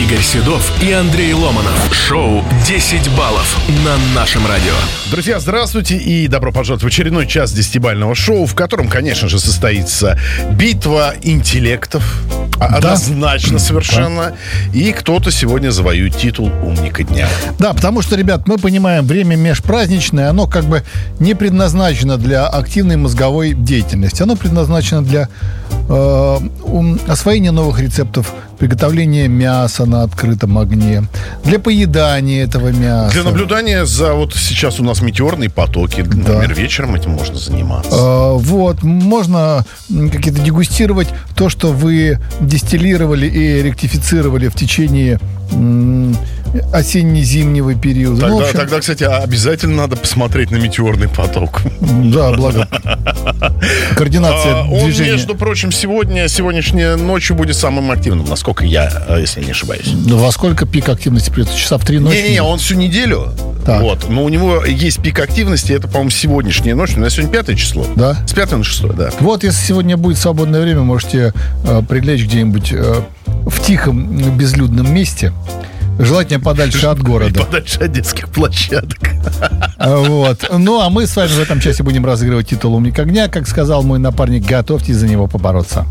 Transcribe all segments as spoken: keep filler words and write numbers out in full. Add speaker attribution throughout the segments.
Speaker 1: Игорь Седов и Андрей Ломанов. Шоу «десять баллов» на нашем радио.
Speaker 2: Друзья, здравствуйте и добро пожаловать в очередной час десятибалльного шоу, в котором, конечно же, состоится битва интеллектов. Да. Однозначно совершенно. Да. И кто-то сегодня завоюет титул «Умника дня».
Speaker 3: Да, потому что, ребят, мы понимаем, время межпраздничное, оно как бы не предназначено для активной мозговой деятельности. Оно предназначено для э, освоения новых рецептов, приготовления мяса на открытом огне, для поедания этого мяса.
Speaker 2: Для наблюдания за вот сейчас у нас метеорные потоки. Например, да. вечером этим можно заниматься.
Speaker 3: Э, вот, можно какие-то дегустировать то, что вы дистиллировали и ректифицировали в течение м- осенне-зимнего периода.
Speaker 2: Тогда,
Speaker 3: ну, общем...
Speaker 2: тогда, кстати, обязательно надо посмотреть на метеорный поток.
Speaker 3: Да, благо. Координация
Speaker 2: а,
Speaker 3: движения.
Speaker 2: Он, между прочим, сегодня, сегодняшней ночью будет самым активным, насколько я, если не ошибаюсь.
Speaker 3: Ну, во сколько пик активности придется? Часа в три ночи?
Speaker 2: Не-не-не, он всю неделю. Так. Вот. Но у него есть пик активности, это, по-моему, сегодняшняя ночь. У нас сегодня пятое число.
Speaker 3: Да.
Speaker 2: С пятого на шестое, да.
Speaker 3: Вот, если сегодня будет свободное время, можете э, прилечь где-нибудь э, в тихом, безлюдном месте. Желательно подальше от города.
Speaker 2: Подальше от детских площадок.
Speaker 3: Вот. Ну, а мы с вами в этом часе будем разыгрывать титул «Умника дня». Как сказал мой напарник, готовьтесь за него побороться.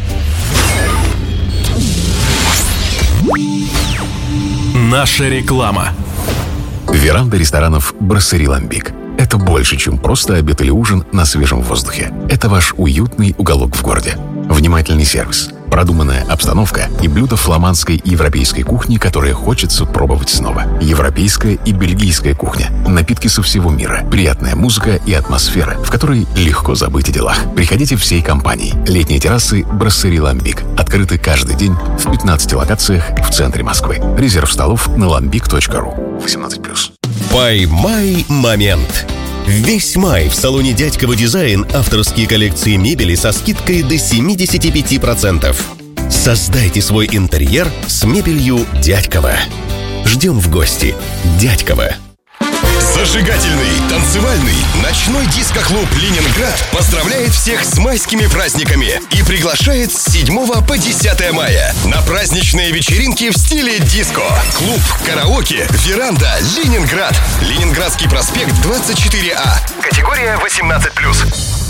Speaker 1: Наша реклама.
Speaker 4: Веранда ресторанов «Брасserie Lambic». Это больше, чем просто обед или ужин на свежем воздухе. Это ваш уютный уголок в городе. Внимательный сервис, продуманная обстановка и блюда фламандской и европейской кухни, которые хочется пробовать снова. Европейская и бельгийская кухня, напитки со всего мира, приятная музыка и атмосфера, в которой легко забыть о делах. Приходите всей компанией. Летние террасы «Брасserie Lambic» открыты каждый день в пятнадцати локациях в центре Москвы. Резерв столов на lambic точка ру. восемнадцать плюс.
Speaker 5: Поймай момент. Весь май в салоне «Дядькова Дизайн» авторские коллекции мебели со скидкой до семьдесят пять процентов. Создайте свой интерьер с мебелью «Дядькова». Ждем в гости. «Дядькова».
Speaker 6: Зажигательный, танцевальный, ночной диско-клуб «Ленинград» поздравляет всех с майскими праздниками и приглашает с седьмого по десятое мая на праздничные вечеринки в стиле диско. Клуб, караоке, веранда, Ленинград. Ленинградский проспект двадцать четыре А. Категория восемнадцать плюс.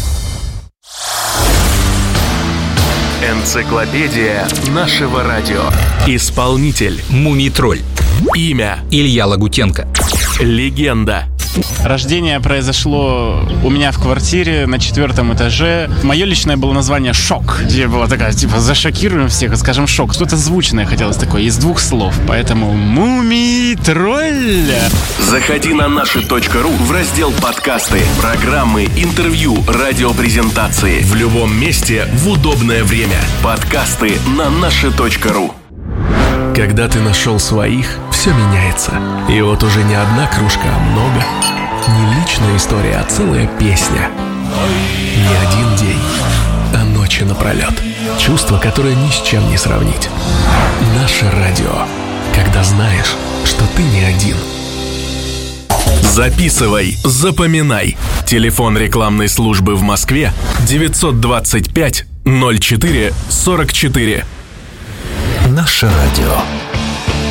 Speaker 1: Энциклопедия нашего радио. Исполнитель Мумий-тролль. Имя
Speaker 7: Илья Лагутенко.
Speaker 1: Легенда.
Speaker 8: Рождение произошло у меня в квартире на четвертом этаже. Мое личное было название «Шок». Где была такая, типа, зашокируем всех, скажем «Шок». Что-то звучное хотелось такое, из двух слов. Поэтому Мумий-тролль.
Speaker 1: Заходи на наши точка ру в раздел «Подкасты», программы, интервью, радиопрезентации. В любом месте, в удобное время. Подкасты на наши точка ру. Когда ты нашел своих, все меняется. И вот уже не одна кружка, а много. Не личная история, а целая песня. Не один день, а ночи напролет. Чувство, которое ни с чем не сравнить. Наше радио. Когда знаешь, что ты не один. Записывай, запоминай. Телефон рекламной службы в Москве девятьсот двадцать пять ноль четыре сорок четыре.
Speaker 4: Наше радио.